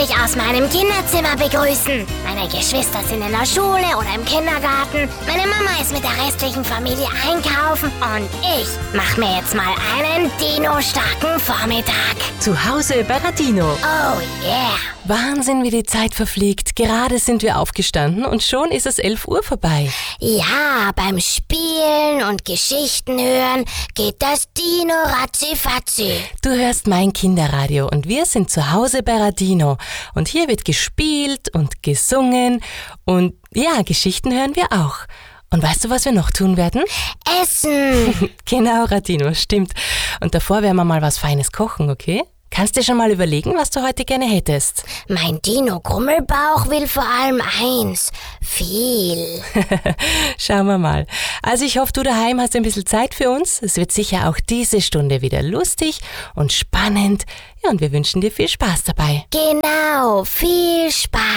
dich aus meinem Kinderzimmer begrüßen. Meine Geschwister sind in der Schule oder im Kindergarten. Meine Mama ist mit der restlichen Familie einkaufen. Und ich mach mir jetzt mal einen Dino-starken Vormittag. Zu Hause bei Radino. Oh yeah. Wahnsinn, wie die Zeit verfliegt. Gerade sind wir aufgestanden und schon ist es 11 Uhr vorbei. Ja, beim Spielen und Geschichten hören geht das Dino ratzifatzi. Du hörst mein Kinderradio und wir sind zu Hause bei Radino. Und hier wird gespielt und gesungen und ja, Geschichten hören wir auch. Und weißt du, was wir noch tun werden? Essen. Genau, Radino, stimmt. Und davor werden wir mal was Feines kochen, okay? Kannst dir schon mal überlegen, was du heute gerne hättest? Mein Dino-Grummelbauch will vor allem eins. Viel. Schauen wir mal. Also ich hoffe, du daheim hast ein bisschen Zeit für uns. Es wird sicher auch diese Stunde wieder lustig und spannend. Ja, und wir wünschen dir viel Spaß dabei. Genau, viel Spaß.